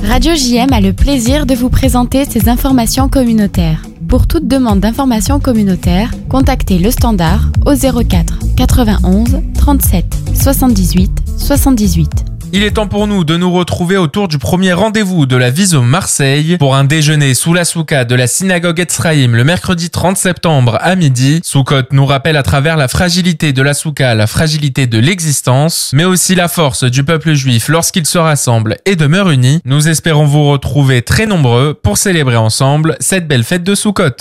Radio JM a le plaisir de vous présenter ces informations communautaires. Pour toute demande d'information communautaire, contactez le standard au 04 91 37 78 78. Il est temps pour nous de nous retrouver autour du premier rendez-vous de la Viso Marseille pour un déjeuner sous la souka de la synagogue Etzraïm le mercredi 30 septembre à midi. Soukot nous rappelle à travers la fragilité de la souka, la fragilité de l'existence, mais aussi la force du peuple juif lorsqu'il se rassemble et demeure uni. Nous espérons vous retrouver très nombreux pour célébrer ensemble cette belle fête de Soukot.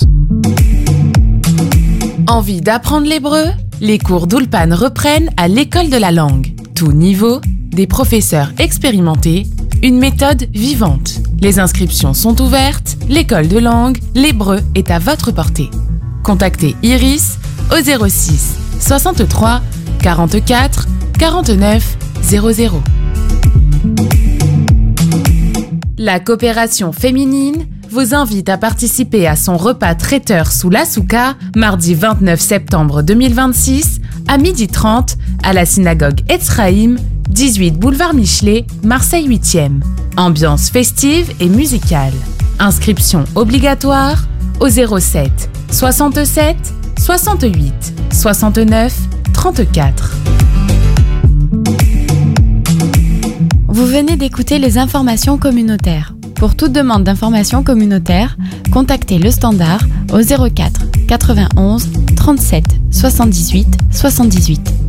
Envie d'apprendre l'hébreu ? Les cours d'Ulpan reprennent à l'école de la langue. Tout niveau, des professeurs expérimentés, une méthode vivante. Les inscriptions sont ouvertes, l'école de langue, l'hébreu est à votre portée. Contactez Iris au 06 63 44 49 00. La coopération féminine vous invite à participer à son repas traiteur sous la souka, mardi 29 septembre 2026, à 12h30, à la synagogue Etzraïm, 18 boulevard Michelet, Marseille 8e. Ambiance festive et musicale. Inscription obligatoire au 07 67 68 69 34. Vous venez d'écouter les informations communautaires. Pour toute demande d'information communautaire, contactez le standard au 04 91 37 78 78.